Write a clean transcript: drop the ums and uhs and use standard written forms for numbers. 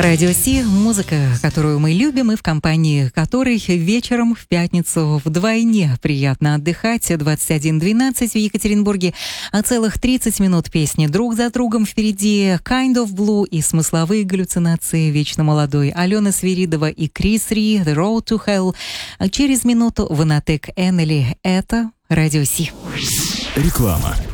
Радио Си — музыка, которую мы любим и в компании которой вечером в пятницу вдвойне приятно отдыхать. 21:12 в Екатеринбурге, а целых 30 минут песни друг за другом впереди. Kind of Blue и смысловые галлюцинации вечно молодой Алены Свиридова и Крис Ри, The Road to Hell. Через минуту Ванатек Эннели. Это Радио Си. Реклама.